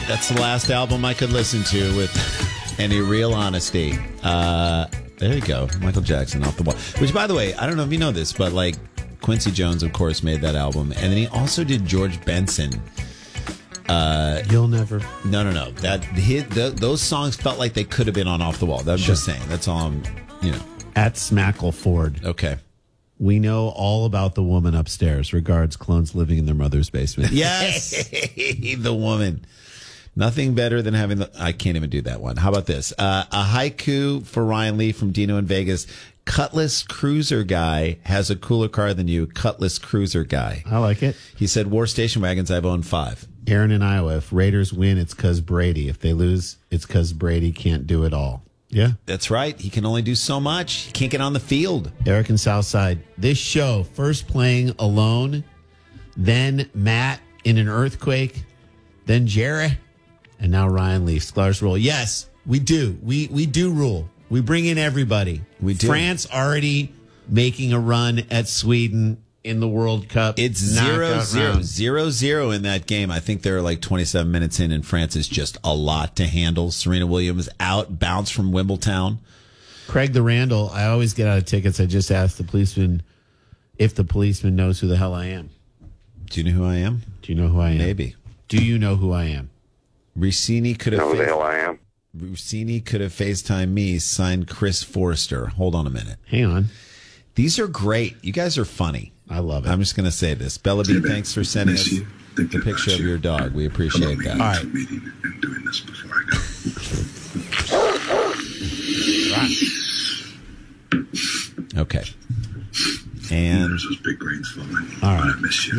That's the last album I could listen to with any real honesty. There you go. Michael Jackson, Off the Wall. Which, by the way, I don't know if you know this, but like Quincy Jones, of course, made that album. And then he also did George Benson. You'll never. No. Those songs felt like they could have been on Off the Wall. I'm just saying. That's all I'm, At Smackle Ford. Okay. We know all about the woman upstairs. Regards, clones living in their mother's basement. Yes. The woman. Nothing better than having I can't even do that one. How about this? A haiku for Ryan Lee from Dino in Vegas. Cutlass Cruiser Guy has a cooler car than you. Cutlass Cruiser Guy. I like it. He said, War Station Wagons, I've owned 5. Aaron in Iowa. If Raiders win, it's because Brady. If they lose, it's because Brady can't do it all. Yeah. That's right. He can only do so much. He can't get on the field. Eric in Southside. This show, first playing alone, then Matt in an earthquake, then Jerry, and now Ryan Leaf. Sklar's rule. Yes, we do. We do rule. We bring in everybody. We do. France already making a run at Sweden in the World Cup. It's 0-0 in that game. I think they're like 27 minutes in, and France is just a lot to handle. Serena Williams out, bounce from Wimbledon. Craig the Randall, I always get out of tickets. I just ask the policeman if the policeman knows who the hell I am. Do you know who I am? Do you know who I am? Maybe. Do you know who I am? Rossini could have. Know who the hell I am? Rossini could have FaceTime me, signed Chris Forrester. Hold on a minute. Hang on. These are great. You guys are funny. I love it. I'm just going to say this. Bella B, thanks for sending us the picture of your dog. We appreciate that. All right. Meeting and doing this before I go. Okay. And There's those big rains falling. All right. I miss you.